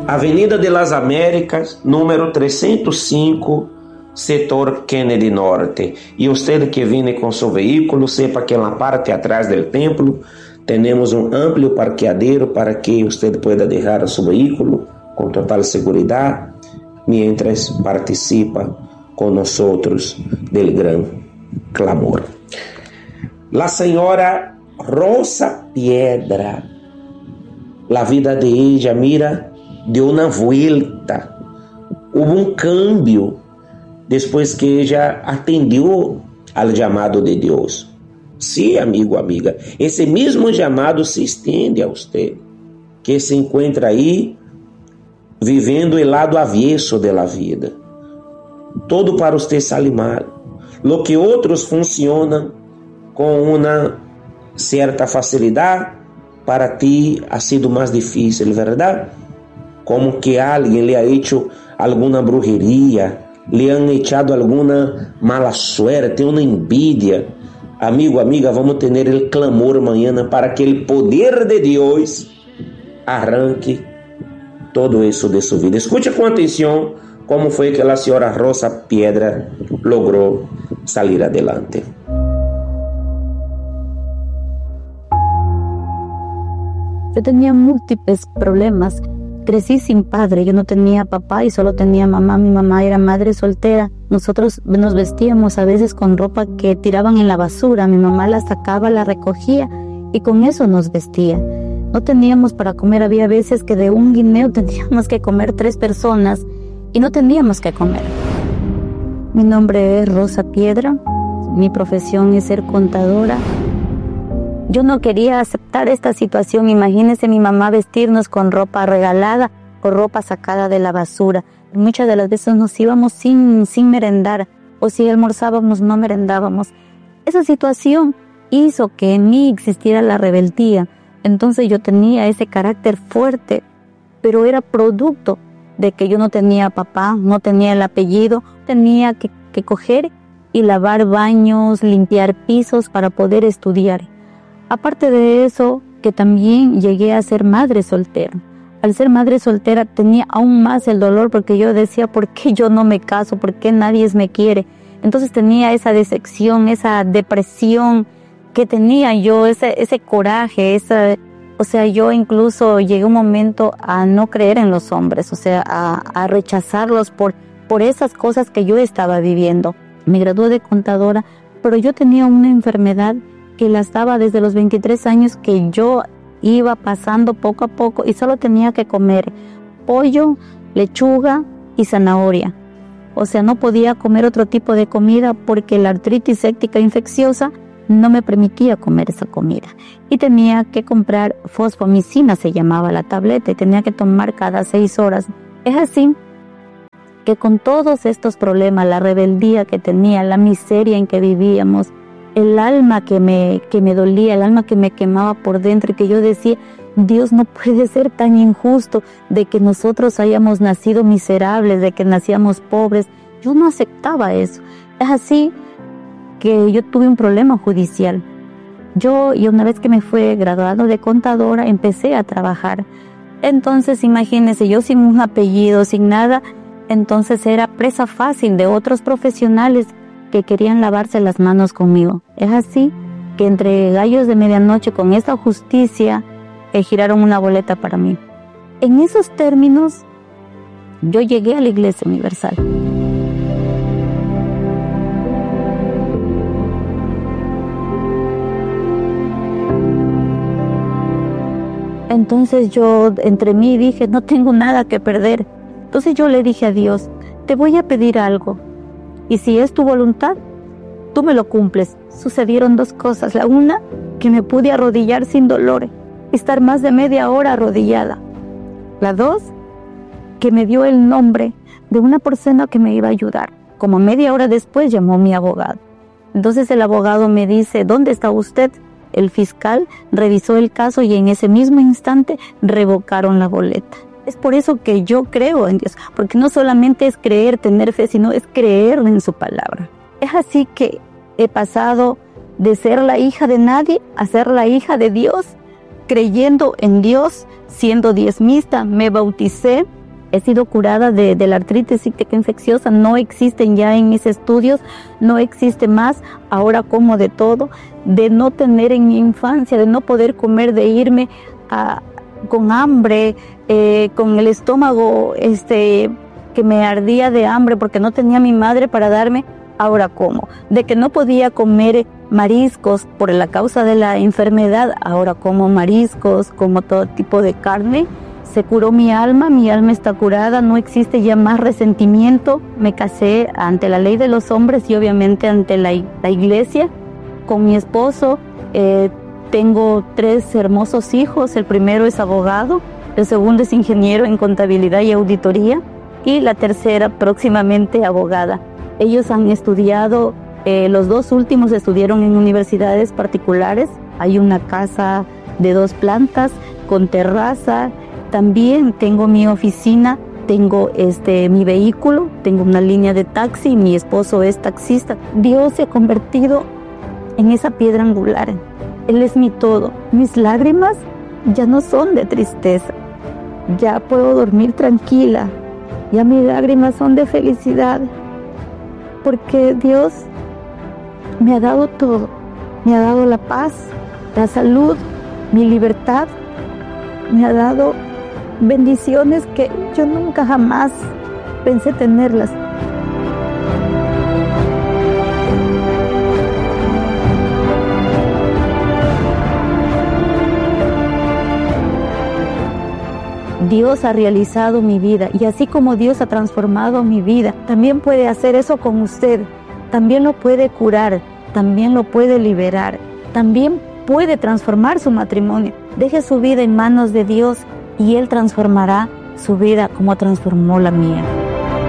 Avenida de las Américas, número 305, setor Kennedy Norte. E usted que viene com seu veículo, sepa que na parte atrás do templo temos amplo parqueadero para que usted pueda deixar seu veículo com total segurança, mientras participa com nós del gran clamor. La senhora Rosa Piedra, la vida de ella, mira, deu uma vuelta, houve cambio depois que ella atendeu ao chamado de Deus. Sí, amigo, amiga, esse mesmo chamado se estende a você, que se encontra aí vivendo o lado avesso da vida. Todo para você salir mal. Lo que outros funcionam com uma certa facilidade, para ti ha sido mais difícil, verdade? Como que alguém lhe ha hecho alguma brujeria, lhe han echado alguma mala suerte, uma envidia. Amigo, amiga, vamos ter o clamor amanhã para que o poder de Deus arranque todo isso de sua vida. Escute com atenção como foi que a senhora Rosa Piedra logrou sair adelante. Yo tenía múltiples problemas. Crecí sin padre, yo no tenía papá y solo tenía mamá. Mi mamá era madre soltera. Nosotros nos vestíamos a veces con ropa que tiraban en la basura. Mi mamá la sacaba, la recogía y con eso nos vestía. No teníamos para comer, había veces que de un guineo teníamos que comer 3 personas y no teníamos que comer. Mi nombre es Rosa Piedra, mi profesión es ser contadora. Yo no quería aceptar esta situación. Imagínense mi mamá vestirnos con ropa regalada o ropa sacada de la basura. Muchas de las veces nos íbamos sin merendar, o si almorzábamos no merendábamos. Esa situación hizo que en mí existiera la rebeldía. Entonces yo tenía ese carácter fuerte, pero era producto de que yo no tenía papá, no tenía el apellido, tenía que coger y lavar baños, limpiar pisos para poder estudiar. Aparte de eso, que también llegué a ser madre soltera. Al ser madre soltera tenía aún más el dolor porque yo decía, ¿por qué yo no me caso? ¿Por qué nadie me quiere? Entonces tenía esa decepción, esa depresión que tenía yo, ese coraje, yo incluso llegué un momento a no creer en los hombres, a rechazarlos por esas cosas que yo estaba viviendo. Me gradué de contadora, pero yo tenía una enfermedad que las daba desde los 23 años, que yo iba pasando poco a poco y solo tenía que comer pollo, lechuga y zanahoria. No podía comer otro tipo de comida porque la artritis séptica infecciosa no me permitía comer esa comida. Y tenía que comprar fosfomicina, se llamaba la tableta, y tenía que tomar cada 6 horas. Es así que con todos estos problemas, la rebeldía que tenía, la miseria en que vivíamos, el alma que me dolía, el alma que me quemaba por dentro, y que yo decía, Dios no puede ser tan injusto de que nosotros hayamos nacido miserables, de que nacíamos pobres. Yo no aceptaba eso. Es así que yo tuve un problema judicial. Y una vez que me fue graduado de contadora, empecé a trabajar. Entonces, imagínense, yo sin un apellido, sin nada, entonces era presa fácil de otros profesionales que querían lavarse las manos conmigo. Es así que entre gallos de medianoche, con esta justicia, giraron una boleta para mí. En esos términos, yo llegué a la Iglesia Universal. Entonces yo entre mí dije, no tengo nada que perder. Entonces yo le dije a Dios, te voy a pedir algo, y si es tu voluntad, tú me lo cumples. Sucedieron 2 cosas. La una, que me pude arrodillar sin dolor, estar más de media hora arrodillada. La 2, que me dio el nombre de una persona que me iba a ayudar. Como media hora después llamó mi abogado. Entonces el abogado me dice, ¿dónde está usted? El fiscal revisó el caso y en ese mismo instante revocaron la boleta. Es por eso que yo creo en Dios, porque no solamente es creer, tener fe, sino es creer en su palabra. Es así que he pasado de ser la hija de nadie a ser la hija de Dios, creyendo en Dios, siendo diezmista, me bauticé. He sido curada de la artritis cíclica infecciosa, no existen ya en mis estudios, no existe más, ahora como de todo, de no tener en mi infancia, de no poder comer, de irme con hambre, con el estómago que me ardía de hambre porque no tenía mi madre para darme, ahora como. De que no podía comer mariscos por la causa de la enfermedad, ahora como mariscos, como todo tipo de carne. Se curó mi alma está curada, no existe ya más resentimiento. Me casé ante la ley de los hombres y obviamente ante la iglesia con mi esposo. Tengo 3 hermosos hijos, el primero es abogado, el segundo es ingeniero en contabilidad y auditoría y la tercera próximamente abogada. Ellos han estudiado, los 2 últimos estudiaron en universidades particulares. Hay una casa de 2 plantas con terraza. También tengo mi oficina, tengo mi vehículo, tengo una línea de taxi, mi esposo es taxista. Dios se ha convertido en esa piedra angular. Él es mi todo. Mis lágrimas ya no son de tristeza. Ya puedo dormir tranquila. Ya mis lágrimas son de felicidad. Porque Dios me ha dado todo. Me ha dado la paz, la salud, mi libertad. Me ha dado bendiciones que yo nunca jamás pensé tenerlas. Dios ha realizado mi vida y así como Dios ha transformado mi vida, también puede hacer eso con usted. También lo puede curar, también lo puede liberar, también puede transformar su matrimonio. Deje su vida en manos de Dios y Él transformará su vida como transformó la mía.